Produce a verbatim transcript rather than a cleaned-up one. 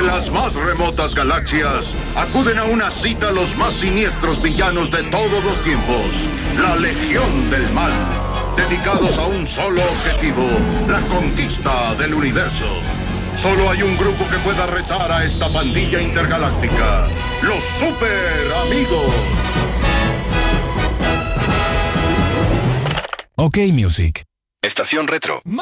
las más remotas galaxias, acuden a una cita los más siniestros villanos de todos los tiempos, la Legión del Mal, dedicados a un solo objetivo, la conquista del universo. Solo hay un grupo que pueda retar a esta pandilla intergaláctica, los Super Amigos. OK Music. Estación Retro.